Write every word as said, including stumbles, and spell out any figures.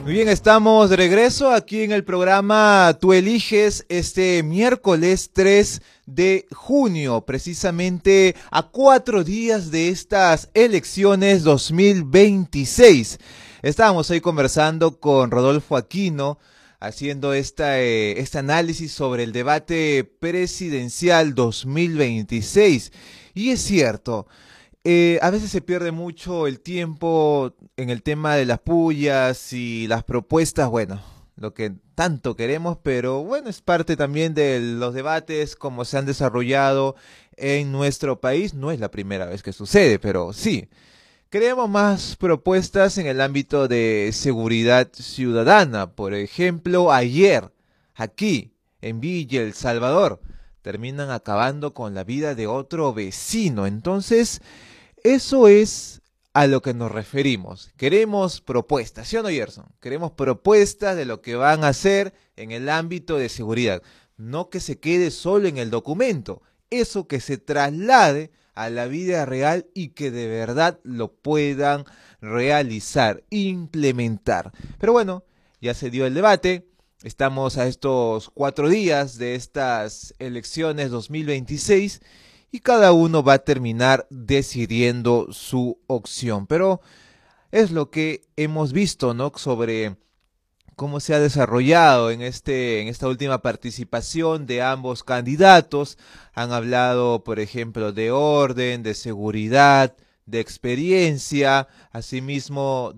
Muy bien, estamos de regreso aquí en el programa Tú Eliges este miércoles tres de junio, precisamente a cuatro días de estas elecciones dos mil veintiséis. Estábamos hoy conversando con Rodolfo Aquino, haciendo esta, eh, este análisis sobre el debate presidencial dos mil veintiséis. Y es cierto, eh, a veces se pierde mucho el tiempo en el tema de las pullas y las propuestas, bueno, lo que tanto queremos, pero bueno, es parte también de los debates como se han desarrollado en nuestro país. No es la primera vez que sucede, pero sí. Queremos más propuestas en el ámbito de seguridad ciudadana. Por ejemplo, ayer, aquí, en Villa El Salvador, terminan acabando con la vida de otro vecino. Entonces, eso es a lo que nos referimos. Queremos propuestas, ¿sí o no, Gerson? Queremos propuestas de lo que van a hacer en el ámbito de seguridad. No que se quede solo en el documento. Eso que se traslade a la vida real y que de verdad lo puedan realizar, implementar. Pero bueno, ya se dio el debate. Estamos a estos cuatro días de estas elecciones dos mil veintiséis y cada uno va a terminar decidiendo su opción. Pero es lo que hemos visto, ¿no? Sobre cómo se ha desarrollado en este en esta última participación de ambos candidatos. Han hablado, por ejemplo, de orden, de seguridad, de experiencia, asimismo